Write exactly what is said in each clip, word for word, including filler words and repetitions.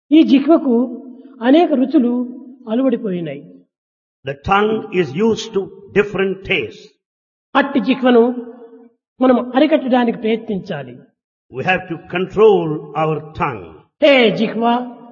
ఈ జిహ్వకు అనేక రుచులు అలవడిపోయినాయి. The tongue is used to different tastes. అట్టి జిహ్వను మనం అరికట్టడానికి ప్రయత్నించాలి. We have to control our tongue. హే జిహ్వా,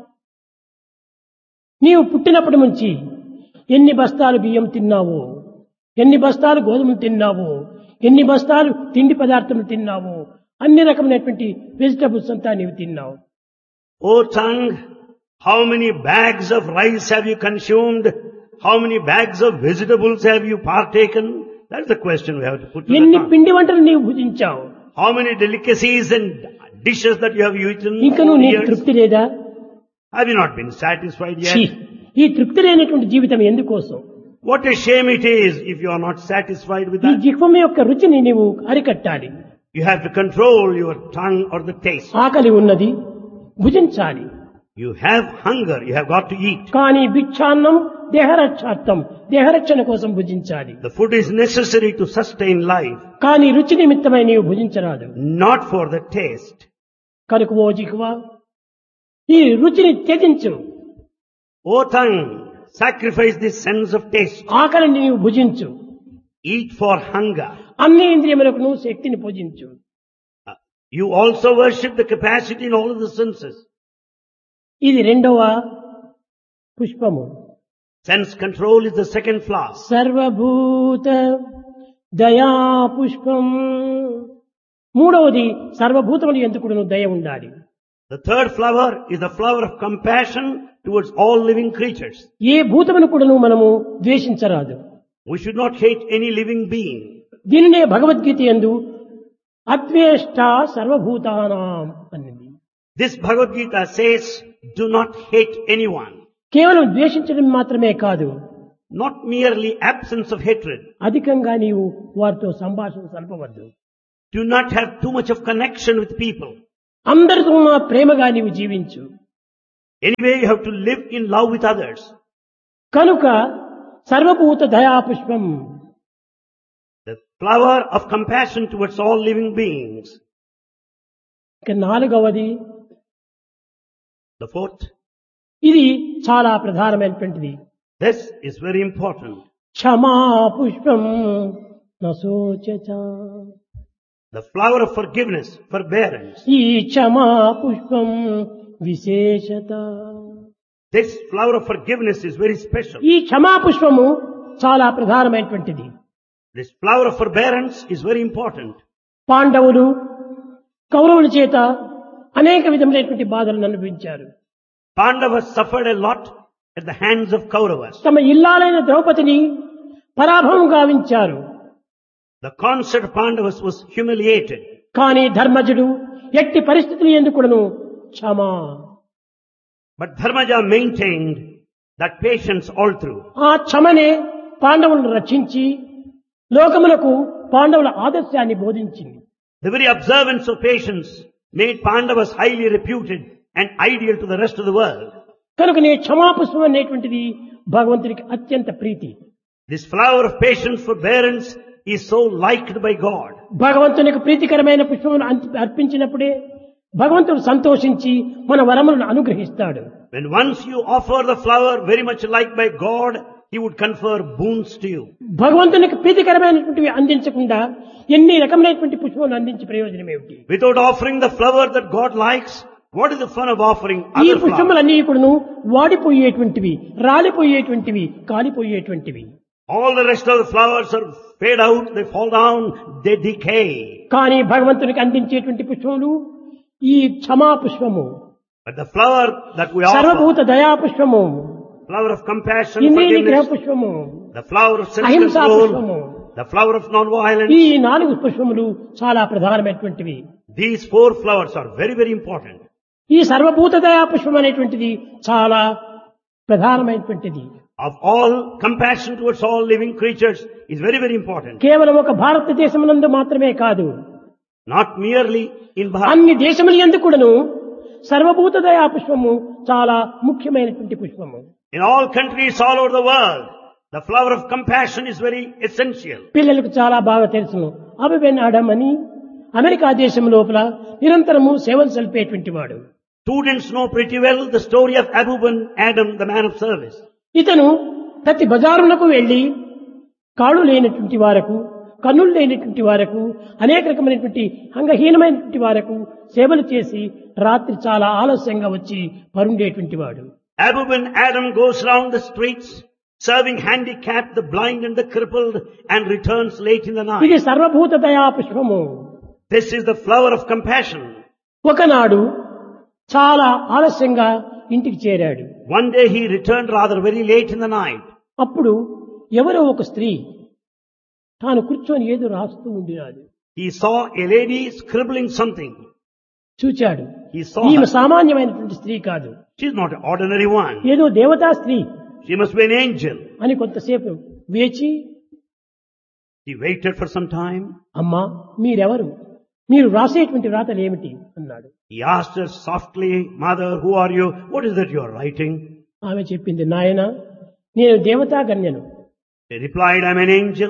నీవు పుట్టినప్పటి నుంచి ఎన్ని బస్తాలు బియ్యం తిన్నావో, ఎన్ని బస్తాలు గోధుమలు తిన్నావో, ఎన్ని బస్తాలు తిండి పదార్థములు తిన్నావో, అన్ని రకమైనటువంటి వెజిటబుల్స్ అంతా నీవు తిన్నావు. O tongue, how many bags of rice have you consumed? How many bags of vegetables have you partaken? That's the question we have to put to the ఎన్ని tongue. పిండి వంటలు నీవు భుజించావు, How many delicacies and dishes that you have eaten ఇంకా over నువ్వు the నీకు years? తృప్తి లేదా? Have you not been satisfied ఛీ, yet? ఈ తృప్తి లేనటువంటి జీవితం ఎందుకోసం? What a shame it is if you are not satisfied with ఈ that. జిహ్వం యొక్క రుచిని నీవు అరికట్టాలి. You have to control your tongue or the taste. ఆకలి ఉన్నది, భుజించాలి. You have hunger, you have got to eat. కానీ భిక్షాన్నం దేహరక్షార్థం, దేహరక్షణ కోసం భుజించాలి. The food is necessary to sustain life, కానీ రుచి నిమిత్తమై నీవు భుజించరాదు. not for the taste. కనుక ఓ జిహ్వా, ఈ రుచిని త్యజించు. O tongue, sacrifice this sense of taste. ఆకలిని నీవు భుజించు. Eat for hunger. అన్ని ఇంద్రియములకు నువ్వు శక్తిని పూజించు. Uh, You also worship the capacity in all of the senses. ఇది రెండవ పుష్పము. Sense control is the second flower. సర్వభూత దయా పుష్పం. మూడవది సర్వభూతములు ఎందుకు దయ ఉండాలి. The third flower is the flower of compassion towards all living creatures. ఏ భూతమును కూడా మనము ద్వేషించరాదు. We should not hate any living being. దీనినే భగవద్గీత యందు అద్వేష్ట సర్వభూతానాం అన్నది. This Bhagavad Gita says, do not hate anyone. కేవలం ద్వేషించడం మాత్రమే కాదు, Not merely absence of hatred. అధికంగా నీవు వారితో సంభాషణ సల్పవద్దు. Do not have too much of connection with people. అందరితో నా ప్రేమగా నీవు జీవించు. Anyway, you have to live in love with others. కనుక సర్వభూత దయా పుష్పం. The flower of compassion towards all living beings. ఇక నాలుగవది, The fourth, ఇది చాలా ప్రధానమైనటువంటిది, this is very important. క్షమా పుష్పం నశోచచ. The flower of forgiveness, forbearance. ఈ క్షమా పుష్పం విశేషత. This flower of forgiveness is very special. ఈ క్షమా పుష్పము చాలా ప్రధానమైనటువంటిది. This flower of forbearance is very important. పాండవులు కౌరవుల చేత అనేక విధములైనటువంటి బాధలను అనుభవించారు. Pandavas suffered a lot at the hands of Kauravas. తమ ఇల్లాలైన ద్రౌపదిని పరాభవం గావించారు. The concert of Pandavas was humiliated. కానీ ధర్మజుడు ఎట్టి పరిస్థితులు ఎందుకును క్షమా, But Dharmaja maintained that patience all through. ఆ క్షమనే పాండవులను రక్షించి లోకములకు పాండవుల ఆదర్శాన్ని బోధించింది. The very observance of patience made Pandavas highly reputed and ideal to the rest of the world. కనుక నీ క్షమాపుష్పం అనేటువంటిది భగవంతునికి అత్యంత ప్రీతి. This flower of patience, forbearance is so liked by God. భగవంతునికి ప్రీతికరమైన పుష్పమును అర్పించినప్పుడే భగవంతుడు సంతోషించి మన వరములను అనుగ్రహిస్తాడు. When once you offer the flower very much liked by God, He would confer boons to you. భగవంతునికి ప్రీతికరమైనటువంటివి అందించకుండా ఎన్ని రకమైనటువంటి పుష్పములు అందించి ప్రయోజనం ఏమిటి? Without offering the flower that God likes, what is the fun of offering ఈ other flowers? పుష్పములన్నీ కూడాను వాడిపోయేటువంటివి, రాలిపోయేటువంటివి, కాలిపోయేటువంటివి. All the rest of the flowers are fade out, they fall down, they decay. కానీ భగవంతునికి అందించేటువంటి పుష్పములు ఈ క్షమా పుష్పము, But the flower that we సర్వభూత offer, దయా పుష్పము, flower of compassion, ఇంద్రియ నిగ్రహ forgiveness, పుష్పము, the flower of అహింసా పుష్పము, self-control, the flower of non-violence, ఈ నాలుగు పుష్పములు చాలా ప్రధానమైనటువంటివి. these four flowers are very, very important. ఈ సర్వభూత దయా పుష్పం అనేటువంటిది చాలా ప్రధానమైనటువంటిది. Of all, compassion towards all living creatures is very, very important. కేవలం ఒక భారతదేశమునందు మాత్రమే కాదు, Not merely in Bharat. అన్ని దేశముల యందు కూడాను సర్వభూత దయా పుష్పము చాలా ముఖ్యమైనటువంటి పుష్పము. In all countries all over the world, the flower of compassion is very essential. పిల్లలకు చాలా బాగా తెలుసును. అబెన్ ఆడమ్ అని అమెరికా దేశం లోపల నిరంతరము సేవలు సల్పేటువంటి వాడు. Students know pretty well the story of Abu ben Adam, the man of service. ఇతను ప్రతి బజారులకు వెళ్లి కాళ్ళు లేనటువంటి వారకు, కన్నులు లేనటువంటి వారకు, అనేక రకమైనటువంటి అంగహీనమైనటువంటి వారకు సేవలు చేసి రాత్రి చాలా ఆలస్యంగా వచ్చి పరుండేటువంటి వాడు. Abu ben Adam goes round the streets, serving handicapped, the blind and the crippled, and returns late in the ఇది night. సర్వభూత దయా పుష్పము. This is the flower of compassion. ఒకనాడు చాలా ఆలస్యంగా ఇంటికి చేరాడు. One day he returned rather very late in the night. అప్పుడు ఎవరో ఒక స్త్రీ తాను కూర్చొని ఏదో రాస్తూ ఉండినాడు. He saw a lady scribbling something. చూచాడు. He saw ఈమె her. సామాన్యమైనటువంటి స్త్రీ కాదు, She's not an ordinary one. ఏదో దేవతా స్త్రీ She must be an angel. అని కొంతసేపు వేచి, He waited for some time. అమ్మా మీరెవరు, మీరు రాసేటువంటి రాతలు ఏమిటి అన్నాడు. He asked her softly, Mother, who are you? What is that you are writing? ఆమె చెప్పింది, నాయన నేను దేవతా గణ్యను, He replied, I'm an angel.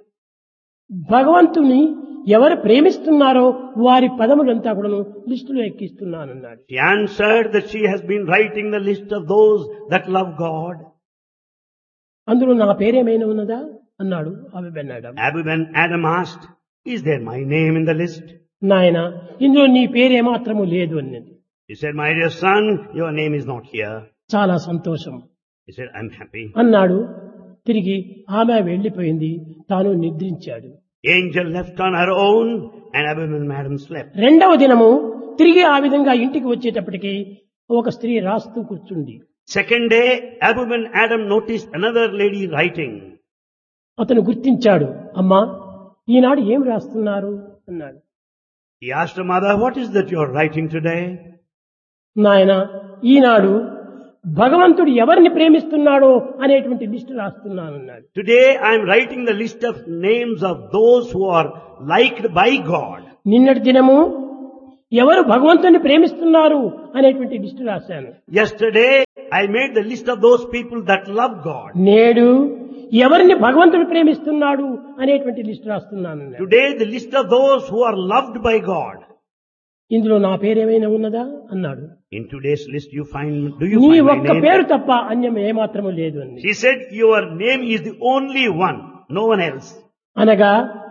భగవంతుని ఎవరు ప్రేమిస్తున్నారో వారి పదములంతా కూడాను లిస్టులో ఎక్కిస్తున్నానన్నాడు. She answered that she has been writing the list of those that love God. అందులో నా పేరేమైనా ఉన్నదా అన్నాడు ఆమె బెన్నాడు. Abu ben Adam asked, is there my name in the list? నాయన ఇందులో నీ పేరేమాత్రము లేదు అన్నది. He said, my dear son, your name is not here. చాలా సంతోషం He said, I'm happy. అన్నాడు. తిరిగి ఆమె వెళ్లిపోయింది, తాను నిద్రించాడు. Angel left on her own and Abu ben Adam slept. రెండవ దినము తిరిగి ఆ విధంగా ఇంటికి వచ్చేటప్పటికి ఒక స్త్రీ రాస్తూ కూర్చుంది. Second day, Abu ben Adam noticed another lady writing. అతను గుర్తించాడు. అమ్మా ఈనాడు ఏం రాస్తున్నారు అన్నాడు. He asked her mother, what is that you are writing today? నాయన ఈనాడు భగవంతుడు ఎవరిని ప్రేమిస్తున్నాడో అనేటువంటి list రాస్తున్నానన్నాడు. Today I am writing the list of names of those who are liked by God. నిన్నటి దినము ఎవరు భగవంతుని ప్రేమిస్తున్నారు అనేటువంటి లిస్టు రాశాను. Yesterday I made the list of those people that love God. నేడు ఎవరిని భగవంతుడు ప్రేమిస్తున్నాడు అనేటువంటి లిస్టు రాస్తున్నాను. Today the list of those who are loved by God. ఇందులో నా పేరేమైనా ఉన్నదా అన్నాడు. In today's list you find, do you నీ find my ఒక్క name? పేరు తప్ప అన్యం ఏమాత్రము లేదు అని. She said, your name is the only one, no one else. అనగా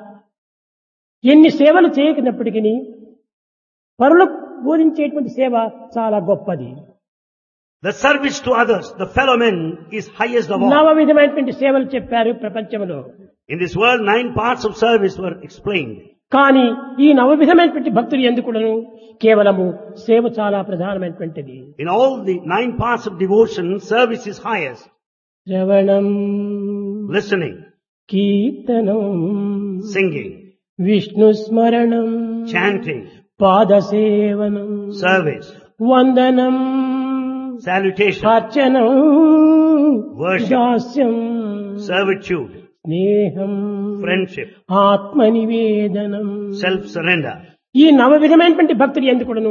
ఎన్ని సేవలు చేయకున్నప్పటికీ పరులకు బోధించేటువంటి సేవ చాలా గొప్పది. The service to others, the fellow men, is highest of all. నవ విధమైనటువంటి సేవలు చెప్పారు ప్రపంచంలో. In this world, nine parts of service were explained. కానీ ఈ నవ విధమైనటువంటి భక్తులు ఎందుకును కేవలము సేవ చాలా ప్రధానమైనటువంటిది. In all the nine parts of devotion, service is highest. శ్రవణం, Listening, కీర్తనం, singing, విష్ణు స్మరణం, chanting, పాదసేవనం, service, వందనం, salutation, అర్చనం, worship, దాస్యం, servitude, స్నేహం, friendship, ఆత్మనివేదనం. self-surrender. ఈ నవ విధమైనటువంటి భక్తులు ఎందుకును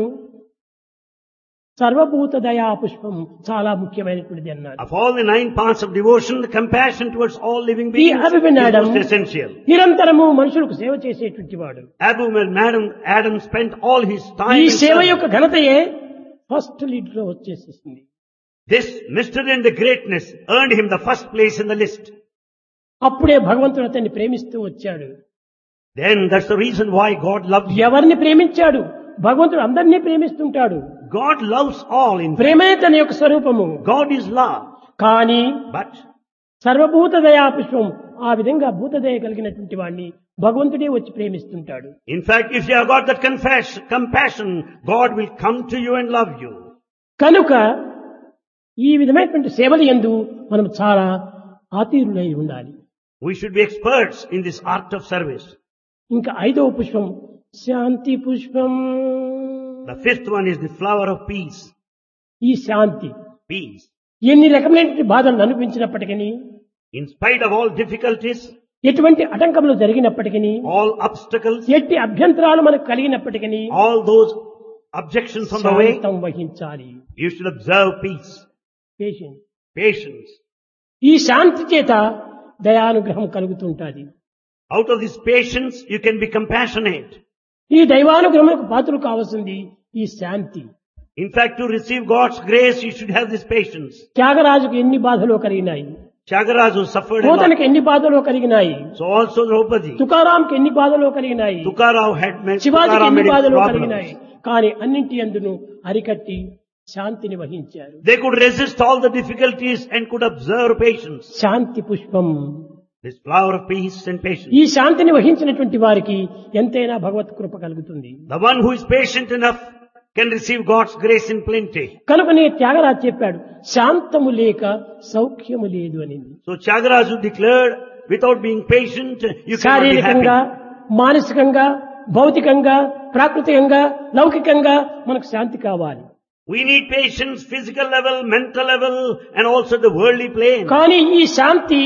సర్వభూత దయా పుష్పం చాలా ముఖ్యమైనటువంటిది అన్నారు. Of all the nine parts of devotion, the compassion towards all living ఈ beings is Abhimanyudu most essential. నిరంతరము మనుషులకు సేవ చేసేటువంటి వాడు. Abu Madam Adam spent all his time ఈ in సేవ service. యొక్క ఘనతయే ఫస్ట్ లీడ్ లో వచ్చేసేసింది. This mystery and the greatness earned him the first place in the list. అప్పుడే భగవంతుడు అతన్ని ప్రేమిస్తూ వచ్చాడు. Then that's the reason why God loved him. ఎవరిని ప్రేమించాడు? భగవంతుడు అందరినీ ప్రేమిస్తుంటాడు. God loves all in fact. ప్రేమే తన యొక్క స్వరూపము. God is love. కానీ But సర్వభూత దయా పుష్పం ఆ విధంగా భూతదయ కలిగినటువంటి వాడిని భగవంతుడే వచ్చి ప్రేమిస్తుంటాడు. in fact, if you have got that confess, compassion, God will come to you and love you. కనుక ఈ విధమైనటువంటి సేవలు యందు మనం చాలా ఆతీరులై ఉండాలి. We should be experts in this art of service. ఇంకా ఐదవ పుష్పం శాంతి పుష్పం. The fifth one is the flower of peace. ఈ శాంతి Peace. ఎన్ని రకమైనటువంటి బాధలను అనిపించినప్పటికీ, In spite of all difficulties, ఎటువంటి ఆటంకములు జరిగినప్పటికీ, all obstacles, ఎట్టి అభ్యంతరాలు మనకు కలిగినప్పటికీ all those objections on the way, శాంతం వహించాలి. you should observe peace, patience. patience. ఈ శాంతి చేత దయానుగ్రహం కలుగుతుంటాది. Out of this patience, you can be compassionate. ఈ దైవానుగ్రహములకు పాత్రలు కావాల్సింది ఈ శాంతి. In fact, to receive God's grace, you should have this patience. త్యాగరాజుకు ఎన్ని బాధలు కలిగినాయి, Tyagaraja suffered a lot. పోతనకి ఎన్ని బాధలు కలిగినాయి, So also Draupadi. తుకారాంకి ఎన్ని బాధలు కలిగినాయి, Tukarao had met, శివాజీకి Tukaram ఎన్ని had బాధలు problems. కలిగినాయి. కానీ అన్నింటి అందును అరికట్టి శాంతిని వహించారు. They could resist all the difficulties and could observe patience. శాంతి పుష్పం. This flower of peace and patience. ఈ శాంతిని వహించినటువంటి వారికి ఎంతైనా భగవత్ కృప కలుగుతుంది. The one who is patient enough can receive God's grace in plenty. కనుకనే త్యాగరాజు చెప్పాడు, శాంతము లేక సౌఖ్యము లేదు అని. So Tyagaraja declared, without being patient, you cannot be శారీరకంగా, happy. మానసికంగా, భౌతికంగా, ప్రాకృతికంగా, లౌకికంగా మనకు శాంతి కావాలి. We need patience, physical level, mental level, and also the worldly plane. కానీ ఈ శాంతి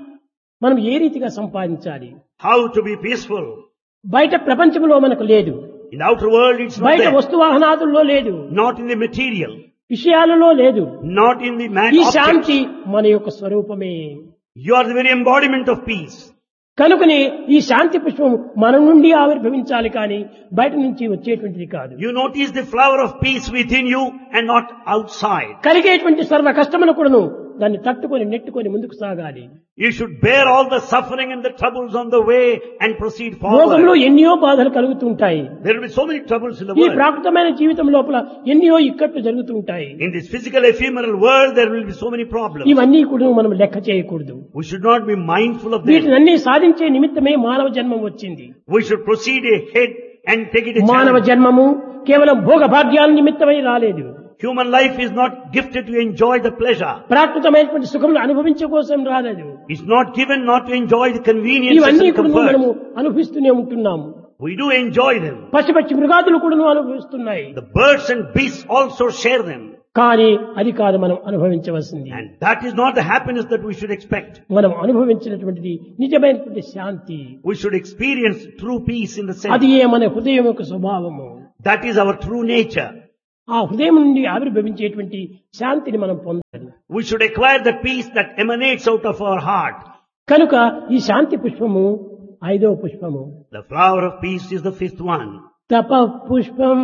మనం ఏ రీతిగా సంపాదించాలి? How to be peaceful. బయట ప్రపంచంలో మనకు లేదు, In the outer world, it's not బయట there. వస్తు వాహనాదుల్లో లేదు, Not in the material. విషయాలలో లేదు. Not in the man ఈ objects. శాంతి మన యొక్క స్వరూపమే. You are the very embodiment of peace. కనుకనే ఈ శాంతి పుష్పం మన నుండి ఆవిర్భవించాలి కానీ బయట నుంచి వచ్చేటువంటిది కాదు. You notice the flower of peace within you and not outside. కలిగేటువంటి సర్వ కష్టములు కూడాను దాన్ని తట్టుకొని నెట్టుకొని ముందుకు సాగాలి. You should bear all the suffering and the troubles on the way and proceed లోకంలో forward. ఎన్నో బాధలు కలుగుతుంటాయి. There will be so many troubles in the ఈ world. ప్రాకృతమైన జీవితం లోపల ఎన్నో ఇక్కట్లు జరుగుతూ ఉంటాయి. In this physical ephemeral world, there will be so many problems. ఇవన్నీ కూడా మనం లెక్క చేయకూడదు. We should not be mindful of them. వీటినన్నీ సాధించే నిమిత్తమే మానవ జన్మం వచ్చింది. We should proceed ahead and take it a మానవ challenge. జన్మము కేవలం భోగ భాగ్యాల నిమిత్తమై రాలేదు. Human life is not gifted to enjoy the pleasure. ప్రాకృతమైనటువంటి సుఖములు అనుభవించే కోసం రాలేదు. It's not given not to enjoy the conveniences ఇవన్నీ and కూడా మనము comforts. అనుభవిస్తూనే ఉంటున్నాము. We do enjoy them. పశుపక్షి మృగాదులు కూడా అనుభవిస్తున్నాయి. The birds and beasts also share them. కానీ అది కాదు మనం అనుభవించవలసింది. And that is not the happiness that we should expect. మనం అనుభవించినటువంటిది నిజమైనటువంటి శాంతి. We should experience true peace in the అది sense. ఏ మన హృదయం యొక్క స్వభావము. That is our true nature. ఆ హృదయం నుండి ఆవిర్భవించేటువంటి శాంతిని మనం పొందాలి. We should acquire the peace that emanates out of our heart. కనుక ఈ శాంతి పుష్పము ఐదవ పుష్పము. The flower of peace is the fifth one. తప పుష్పం.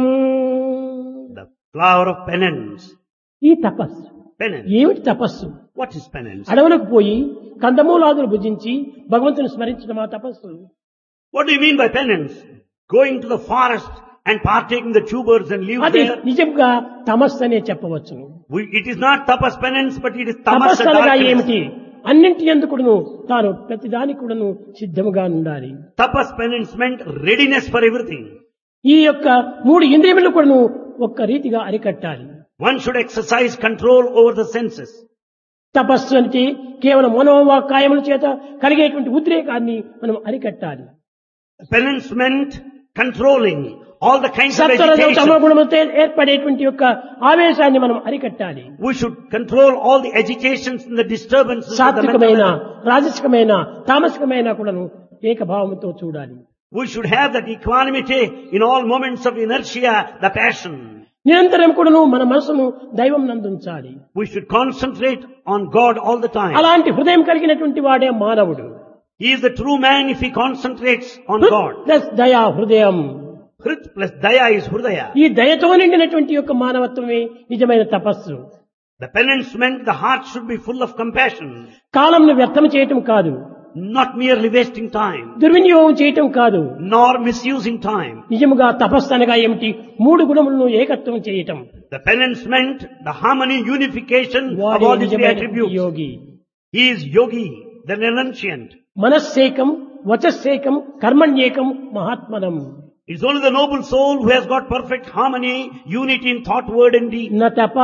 The flower of penance. ఈ తపస్సు Penance. ఏమిటి తపస్సు? What is penance? అడవులకు పోయి కందమూలాదులు భుజించి భగవంతుని స్మరించడం ఆ తపస్సు. What do you mean by penance? Going to the forest and partaking the tubers and leaves అది there? నిజంగా తమస్సు అనే చెప్పవచ్చును. We, it is not tapas penance, but it is tamas తపస్సు అనగా darkness. ఏమిటి? అన్నింటి ఎందుకును తాను ప్రతిదానికి కూడాను సిద్ధముగా ఉండాలి. Tapas penance meant readiness for everything. ఈ యొక్క మూడు ఇంద్రియములు కూడాను ఒక్క రీతిగా అరికట్టాలి. One should exercise control over the senses. తపస్సు అంటే కేవలం మనోవాకాయముల చేత కలిగేటువంటి ఉద్రేకాన్ని మనం అరికట్టాలి. Penance meant controlling all the kinds of సత్వరజ agitation. తమోగుణములతో ఏర్పడేటువంటి యొక్క ఆవేశాన్ని మనం అరికట్టాలి. We should control all the agitations and the disturbances of the mental సాత్వికమైన, level. రాజసికమైన, తామసికమైన కూడాను ఏకభావంతో చూడాలి. We should have that equanimity in all moments of inertia, the passion. నిరంతరం కూడాను మన మనసును దైవం నందుంచాలి. We should concentrate on God all the time. అలాంటి హృదయం కలిగినటువంటి వాడే మానవుడు. He is the true man if he concentrates on God. Plus దయా హృదయం. Hrit plus daya is hridaya. ఈ దయతో నిండినటువంటి యొక్క మానవత్వమే నిజమైన తపస్సు. The penance meant the heart should be full of compassion, కాలంను వ్యర్థం చేయటం కాదు, not merely wasting time, దుర్వినియోగం చేయటం కాదు. nor misusing time. నిజముగా తపస్సు అనగా ఏమిటి? మూడు గుణములను ఏకత్వం చేయటం. The penance meant the harmony, unification of వాడే all these three నిజమైన attributes. Yogi. He is yogi, the renunciant. మనస్సేకం, వచస్సేకం, కర్మణ్యేకం, మహాత్మనం. It's only the noble soul who has got perfect harmony, unity in thought, word and deed. న తప